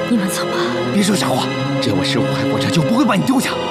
你们走吧。 别说傻话，只要我15海火车就不会把你丢下。